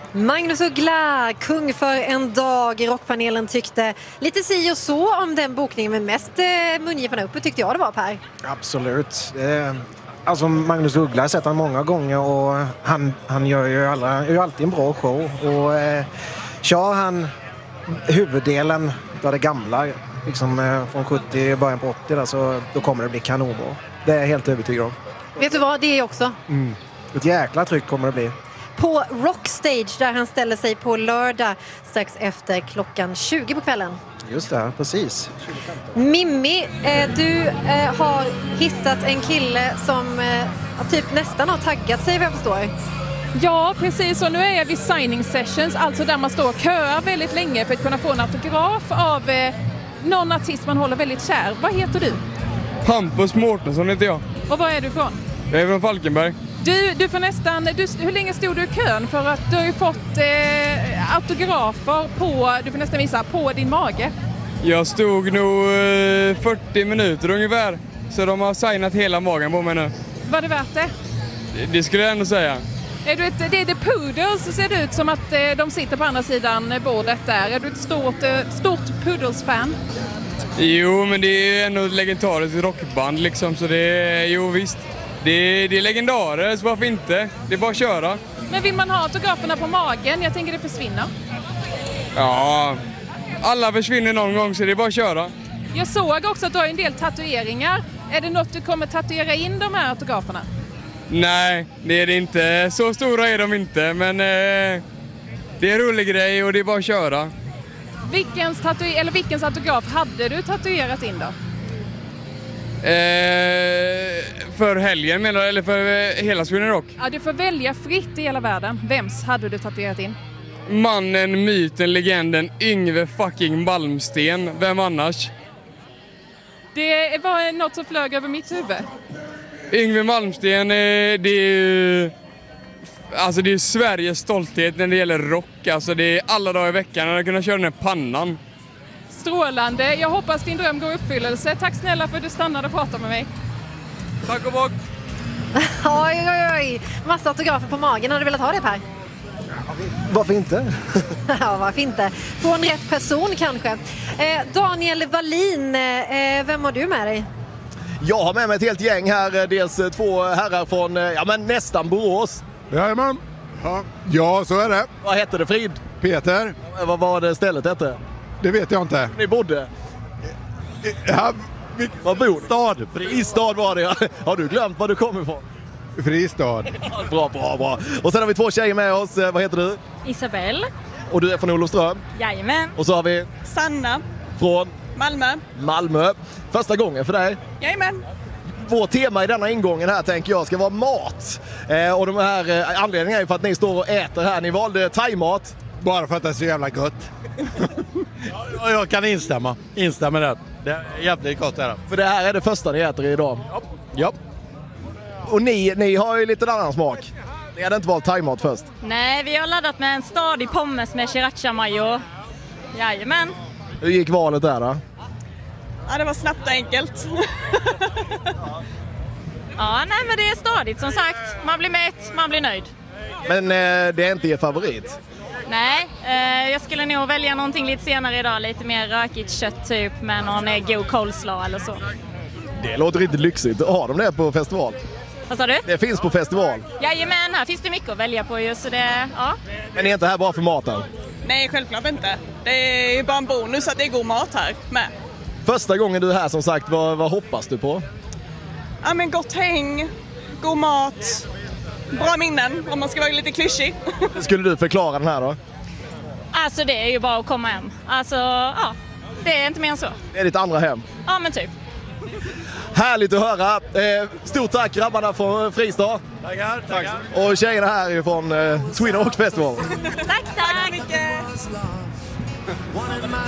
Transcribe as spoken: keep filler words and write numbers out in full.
Magnus Uggla, kung för en dag. Rockpanelen tyckte lite si och så om den bokningen, men mest eh, mungiparna uppe tyckte jag det var, Per. Absolut. Eh, alltså Magnus Uggla har sett han många gånger och han, han gör ju alla, gör alltid en bra show. Och eh, kör han huvuddelen av det gamla liksom, eh, från sjuttio, början på åttio där, så då kommer det bli kanonbra. Det är jag helt övertygad om. Vet du vad, det är också. Mm. Ett jäkla tryck kommer det bli. På Rockstage där han ställer sig på lördag strax efter klockan tjugo på kvällen. Just det, precis. Mimmi, eh, du eh, har hittat en kille som eh, typ nästan har taggat sig, vad jag förstår. Ja, precis. Och nu är jag vid signing sessions, alltså där man står och köar väldigt länge för att kunna få en autograf av eh, någon artist man håller väldigt kär. Vad heter du? Hampus Mårtensson heter jag. Och var är du ifrån? Jag är från Falkenberg. Du, du får nästan, du, hur länge stod du i kön? För att du har ju fått eh, autografer på, du får nästan visa, på din mage. Jag stod nog eh, fyrtio minuter ungefär. Så de har signat hela magen på mig nu. Var det värt det? Det, det skulle jag ändå säga. Är du ett, det är The Poodles, så ser det ut som att eh, de sitter på andra sidan bordet där. Är du ett stort, eh, stort Poodles-fan? Jo, men det är ändå ett legendariskt rockband liksom, så det är, jo visst. Det är, det är legendarer, så varför inte? Det är bara att köra. Men vill man ha autograferna på magen? Jag tänker det försvinner. Ja, alla försvinner någon gång, så det är bara att köra. Jag såg också att du har en del tatueringar. Är det något du kommer tatuera in de här autograferna? Nej, det är det inte. Så stora är de inte, men eh, det är en rolig grej och det är bara att köra. Vilkens, tatu- eller vilkens autograf hade du tatuerat in då? Eh, för helgen menar du, eller för eh, hela Sweden Rock? Ja, du får välja fritt i hela världen. Vems hade du tatuerat in? Mannen, myten, legenden, Yngve fucking Malmsten. Vem annars? Det var något som flög över mitt huvud. Yngve Malmsten, eh, det är ju... Alltså det är Sveriges stolthet när det gäller rock. Alltså det är alla dagar i veckan när jag kunna köra den här pannan. Strålande. Jag hoppas din dröm går i uppfyllelse. Tack snälla för att du stannade och pratade med mig. Tack och bock. Oj, oj, oj. Massa autografer på magen. Har du velat ha det, Per? Varför inte? Ja, varför inte? Från rätt person kanske. Eh, Daniel Wallin, eh, vem har du med dig? Jag har med mig ett helt gäng här. Dels två herrar från ja, men nästan Borås. Jajamän. Ja. ja, så är det. Vad hette det, Frid? Peter. Vad var det stället hette? Det vet jag inte. Ni bodde? Ja, vi... Var bor Stad. Fristad var det. Har du glömt var du kommer ifrån? Fristad. Bra, bra, bra. Och sen har vi två tjejer med oss. Vad heter du? Isabelle. Och du är från Olofström? Jajamän. Och så har vi? Sanna. Från? Malmö. Malmö. Första gången för dig? Jajamän. Vårt tema i denna ingången här tänker jag ska vara mat. Eh, och de här eh, anledningen är för att ni står och äter här. Ni valde thaimat. Bara för att det är så jävla gott. Ja, jag kan instämma. Instämma där. Det är jävligt gott där. För det här är det första ni äter idag. Ja. ja. Och ni, ni har ju lite annan smak. Ni hade inte valt thaimat först. Nej, vi har laddat med en stadig pommes med sriracha mayo. Jajamän. Hur gick valet där då? Ja, det var snabbt och enkelt. Ja, nej men det är stadigt som sagt. Man blir mätt, man blir nöjd. Men eh, det är inte er favorit? Nej, eh, jag skulle nog välja någonting lite senare idag. Lite mer rökigt kött typ med någon eh, god coleslaw eller så. Det låter inte lyxigt. Har de det på festival? Vad sa du? Det finns på festival. Jajamän, här finns det mycket att välja på just så det, ja. Men ni är inte här bara för maten? Nej, självklart inte. Det är ju bara en bonus att det är god mat här med. Första gången du är här som sagt, vad, vad hoppas du på? Ja men gott häng, god mat, bra minnen om man ska vara lite klyschig. Skulle du förklara den här då? Alltså det är ju bara att komma hem. Alltså, ja, det är inte mer än så. Det är ditt andra hem? Ja men typ. Härligt att höra. Eh, stort tack grabbarna från Fristad. Tackar, tackar. Och tjejerna här från eh, Sweden Rock Festival. Tack, tack. Tack så mycket.